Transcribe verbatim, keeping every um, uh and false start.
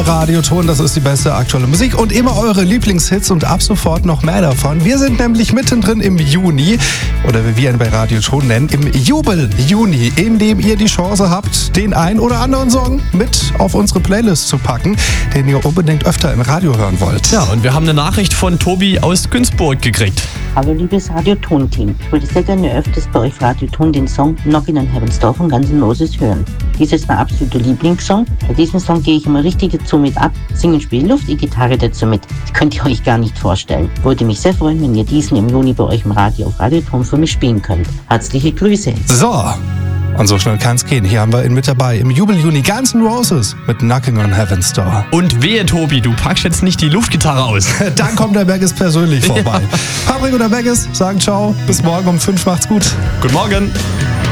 Radioton. Das ist die beste aktuelle Musik und immer eure Lieblingshits und ab sofort noch mehr davon. Wir sind nämlich mittendrin im Juni oder wie wir ihn bei Radioton nennen, im Jubel-Juni, in dem ihr die Chance habt, den ein oder anderen Song mit auf unsere Playlist zu packen, den ihr unbedingt öfter im Radio hören wollt. Ja, und wir haben eine Nachricht von Tobi aus Günzburg gekriegt. Hallo liebes Radioton-Team. Ich würde sehr gerne öfters bei euch Radioton den Song Knockin' on Heaven's Door von Guns N' Roses hören. Dies ist mein absoluter Lieblingssong. Bei diesem Song gehe ich immer richtig dazu mit ab, singe und spiele Luft, die Gitarre dazu mit. Das könnt ihr euch gar nicht vorstellen. Würde mich sehr freuen, wenn ihr diesen im Juni bei euch im Radio auf Radioton für mich spielen könnt. Herzliche Grüße. So, und so schnell kann's gehen. Hier haben wir ihn mit dabei im Jubel-Juni Guns N' Roses mit Knockin' on Heaven's Door. Und wehe, Tobi, du packst jetzt nicht die Luftgitarre aus. Dann kommt der Beggis persönlich vorbei. Ja. Patrick und der Beggis sagen ciao, bis morgen um fünf, macht's gut. Guten Morgen.